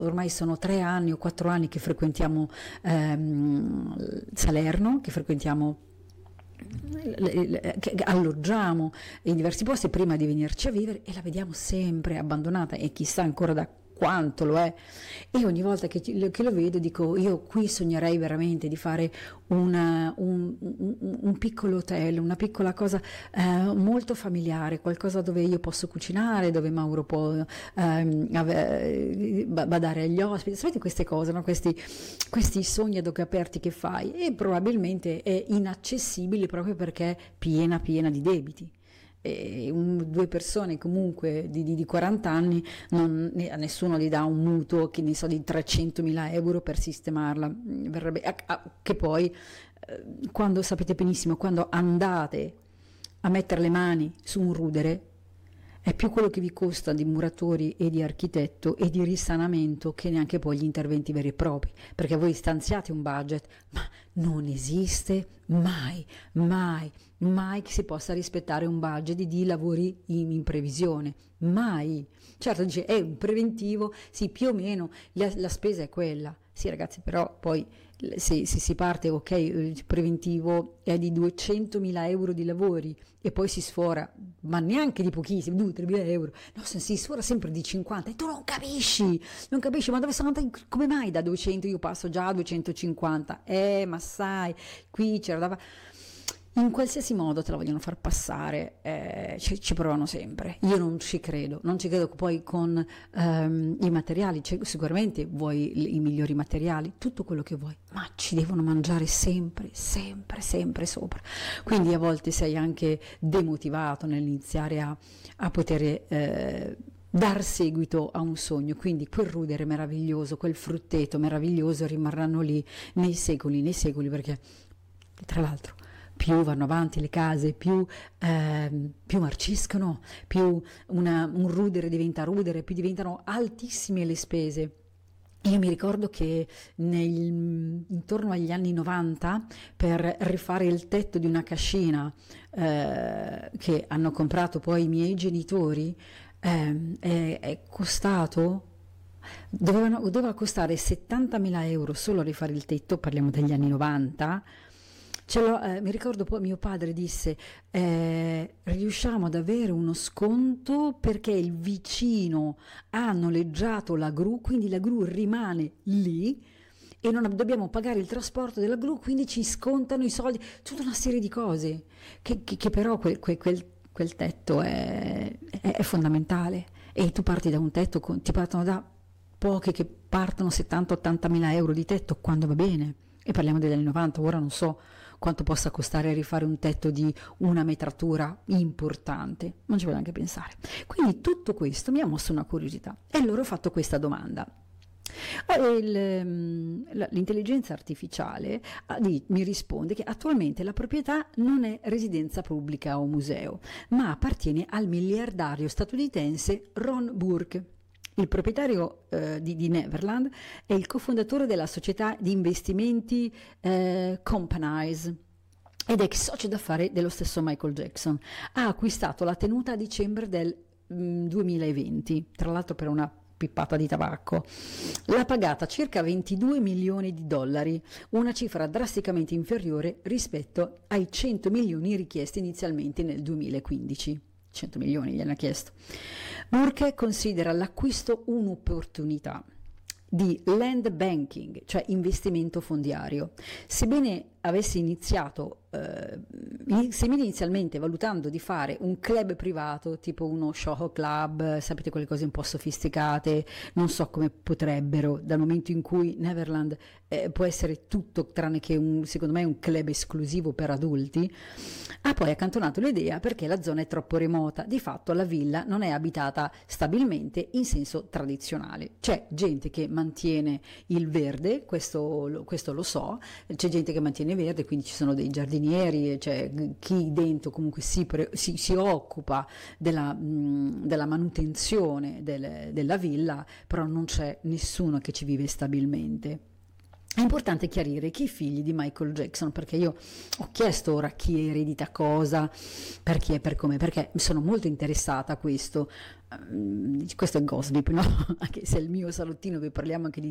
ormai sono 3 anni o 4 anni che frequentiamo Salerno, che frequentiamo, che alloggiamo in diversi posti prima di venirci a vivere, e la vediamo sempre abbandonata, e chissà ancora da quanto lo è. E ogni volta che lo vedo dico, io qui sognerei veramente di fare un piccolo hotel, una piccola cosa molto familiare, qualcosa dove io posso cucinare, dove Mauro può badare agli ospiti, sapete queste cose, no? Questi sogni ad occhi aperti che fai, e probabilmente è inaccessibile proprio perché è piena di debiti. E due persone comunque di 40 anni, a nessuno gli dà un mutuo, che ne so, di 300.000 euro per sistemarla, verrebbe che poi quando, sapete benissimo, quando andate a mettere le mani su un rudere, è più quello che vi costa di muratori e di architetto e di risanamento che neanche poi gli interventi veri e propri, perché voi stanziate un budget, ma non esiste mai che si possa rispettare un budget di lavori in previsione, mai. Certo, dice è un preventivo, sì, più o meno la spesa è quella, sì ragazzi, però poi se si parte, ok, il preventivo è di 200.000 euro di lavori e poi si sfora, ma neanche di pochissimi, 2-3.000 euro, no, si sfora sempre di 50, e tu non capisci, ma dove sono andati, come mai da 200 io passo già a 250, ma sai, qui c'era in qualsiasi modo te la vogliono far passare, ci provano sempre. Io non ci credo poi con i materiali, sicuramente vuoi i migliori materiali, tutto quello che vuoi, ma ci devono mangiare sempre sopra. Quindi a volte sei anche demotivato nell'iniziare a poter dar seguito a un sogno, quindi quel rudere meraviglioso, quel frutteto meraviglioso rimarranno lì nei secoli, perché tra l'altro più vanno avanti le case, più marciscono, più un rudere diventa rudere, più diventano altissime le spese. Io mi ricordo che intorno agli anni 90, per rifare il tetto di una cascina che hanno comprato poi i miei genitori, è costato, doveva costare 70.000 euro solo a rifare il tetto, parliamo degli anni 90. Mi ricordo poi mio padre disse, riusciamo ad avere uno sconto perché il vicino ha noleggiato la gru, quindi la gru rimane lì e non dobbiamo pagare il trasporto della gru, quindi ci scontano i soldi, tutta una serie di cose, che però quel tetto è fondamentale, e tu parti da un tetto, ti partono da pochi che partono 70-80.000 euro di tetto quando va bene. E parliamo degli anni 90, ora non so quanto possa costare rifare un tetto di una metratura importante, non ci voglio neanche pensare. Quindi tutto questo mi ha mosso una curiosità, e allora ho fatto questa domanda. L'intelligenza artificiale mi risponde che attualmente la proprietà non è residenza pubblica o museo, ma appartiene al miliardario statunitense Ron Burke. Il proprietario di Neverland è il cofondatore della società di investimenti Companies ed ex socio d'affari dello stesso Michael Jackson. Ha acquistato la tenuta a dicembre del 2020, tra l'altro per una pippata di tabacco. L'ha pagata circa 22 milioni di dollari, una cifra drasticamente inferiore rispetto ai 100 milioni richiesti inizialmente nel 2015. 100 milioni gliene ha chiesto. Burke considera l'acquisto un'opportunità di land banking, cioè investimento fondiario. Sebbene avessi inizialmente valutando di fare un club privato, tipo uno Soho Club, sapete quelle cose un po' sofisticate, non so come potrebbero, dal momento in cui Neverland può essere tutto tranne che secondo me un club esclusivo per adulti, ha poi accantonato l'idea perché la zona è troppo remota. Di fatto la villa non è abitata stabilmente in senso tradizionale, c'è gente che mantiene il verde, questo lo so, c'è gente che mantiene verde, quindi ci sono dei giardinieri, c'è chi dentro comunque si occupa della manutenzione della villa, però non c'è nessuno che ci vive stabilmente. È importante chiarire che i figli di Michael Jackson, perché io ho chiesto ora chi eredita cosa, per chi e per come, perché mi sono molto interessata a questo. Questo è gossip, no? Anche se è il mio salottino, vi parliamo anche di